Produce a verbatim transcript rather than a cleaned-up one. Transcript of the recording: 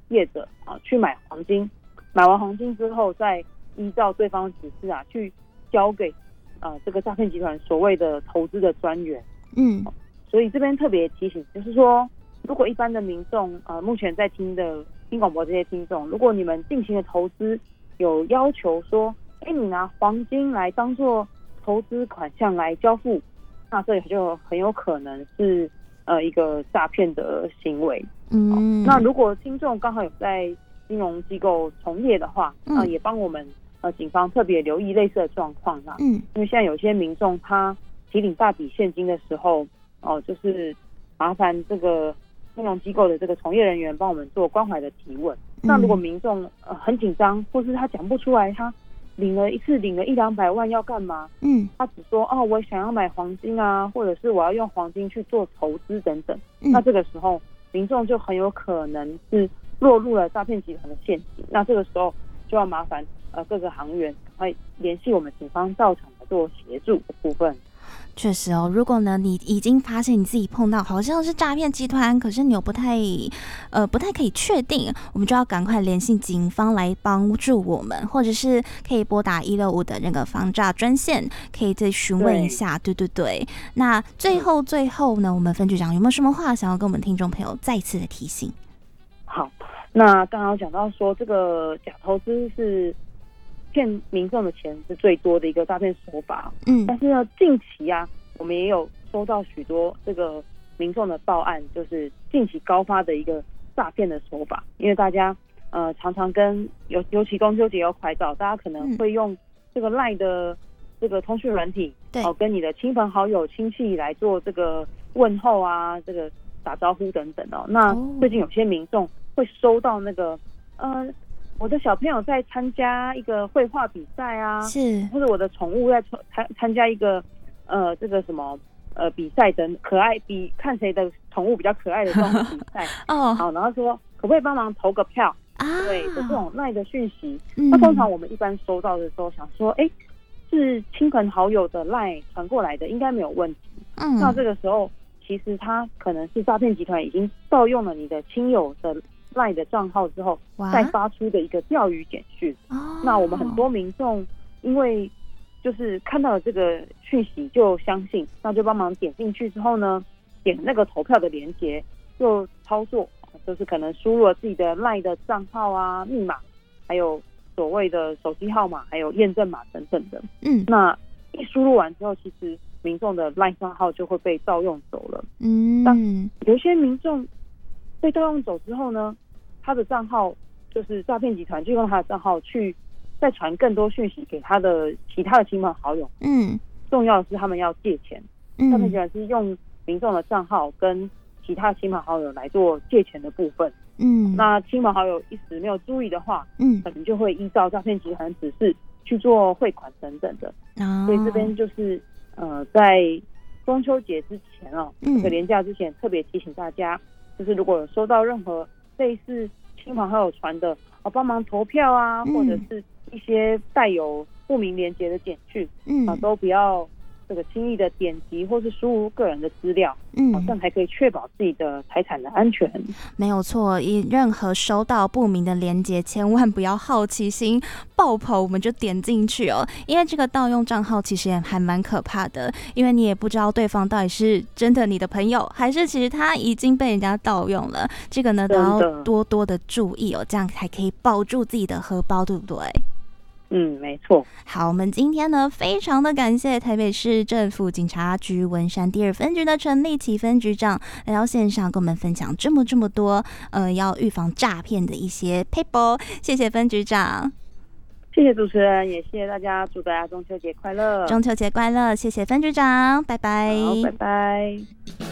业者啊去买黄金，买完黄金之后，再依照对方指示啊去交给啊、呃、这个诈骗集团所谓的投资的专员。 嗯， 所以这边特别提醒，就是说，如果一般的民众呃目前在听的听广播这些听众，如果你们进行的投资有要求说，哎，你拿黄金来当做投资款项来交付，那这就很有可能是呃一个诈骗的行为。嗯，那如果听众刚好有在金融机构从业的话，嗯、呃，也帮我们呃警方特别留意类似的状况啦。嗯，因为现在有些民众他提领大笔现金的时候，哦、呃，就是麻烦这个金融机构的这个从业人员帮我们做关怀的提问。嗯、那如果民众呃很紧张，或是他讲不出来他领了一次领了一两百万要干嘛？嗯，他只说哦，我想要买黄金啊，或者是我要用黄金去做投资等等。嗯、那这个时候，民众就很有可能是落入了诈骗集团的陷阱。那这个时候就要麻烦呃各个行员赶快联系我们警方到场来做协助的部分。 确实哦，如果呢你已经发现你自己碰到好像是诈骗集团，可是你又不太呃不太可以确定，我们就要赶快联系警方来帮助我们，或者是可以拨打一六五的那个防诈专线，可以再询问一下。对对对，那最后最后呢，我们分局长有没有什么话想要跟我们听众朋友再一次的提醒？ 好，那刚刚讲到说这个假投资是骗民众的钱是最多的一个诈骗手法。嗯，但是呢，近期啊，我们也有收到许多这个民众的报案，就是近期高发的一个诈骗的手法。因为大家呃常常跟尤尤其中秋节要快到，大家可能会用这个 LINE 的这个通讯软体，对，哦，跟你的亲朋好友、亲戚来做这个问候啊，这个打招呼等等哦。那最近有些民众会收到那个呃。我的小朋友在参加一个绘画比赛啊，是，或者我的宠物在参参加一个呃这个什么呃比赛等可爱比看谁的宠物比较可爱的这种比赛哦，好，然后说可不可以帮忙投个票啊？对的这种LINE的讯息，嗯、那通常我们一般收到的时候想说，哎，是亲朋好友的LINE传过来的，应该没有问题。嗯，那这个时候其实他可能是诈骗集团已经盗用了你的亲友的LINE 的账号之后，再发出的一个钓鱼简讯。哦，那我们很多民众因为就是看到了这个讯息就相信，那就帮忙点进去之后呢，点那个投票的连结就操作，就是可能输入了自己的 LINE 的账号啊、密码，还有所谓的手机号码，还有验证码等等的。嗯，那一输入完之后，其实民众的 LINE 账号就会被盗用走了。嗯，但有些民众被盗用走之后呢，他的账号就是诈骗集团就用他的账号去再传更多讯息给他的其他的亲朋好友。嗯，重要的是他们要借钱，诈骗集团是用民众的账号跟其他亲朋好友来做借钱的部分。嗯，那亲朋好友一时没有注意的话，嗯，可能就会依照诈骗集团指示去做汇款等等的。哦，所以这边就是呃，在中秋节之前哦，嗯、这个连假之前，特别提醒大家。就是如果有收到任何类似亲朋好友传的哦帮忙投票啊，嗯、或者是一些带有不明连结的简讯，嗯啊，都不要这个轻易的点击或是输入个人的资料，嗯，这样才可以确保自己的财产的安全。 没有错，以任何收到不明的连结，千万不要好奇心爆棚，我们就点进去哦，因为这个盗用账号其实也还蛮可怕的，因为你也不知道对方到底是真的你的朋友，还是其实他已经被人家盗用了。这个呢都要多多的注意哦，这样才可以保住自己的荷包，对不对？ 嗯，没错。 好，我们今天呢，非常的感谢台北市政府警察局文山第二分局的陈立奇分局长来到线上跟我们分享这么这么多，呃，要预防诈骗的一些撇步。谢谢分局长。 谢谢主持人，也谢谢大家，祝大家中秋节快乐！ 中秋节快乐！谢谢分局长，拜拜。 好，拜拜。